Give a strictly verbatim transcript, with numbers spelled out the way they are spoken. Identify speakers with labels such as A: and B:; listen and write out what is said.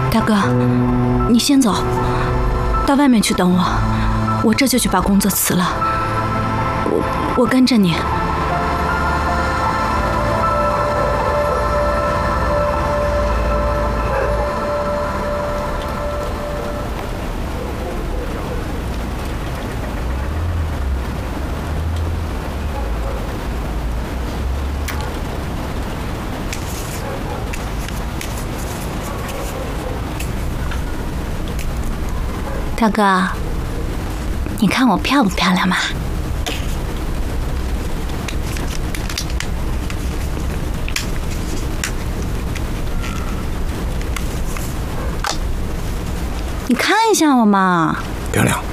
A: 大哥，你先走，到外面去等我，我这就去把工作辞了。我我跟着你。大哥，你看我漂不漂亮嘛？你看一下我嘛。
B: 漂亮。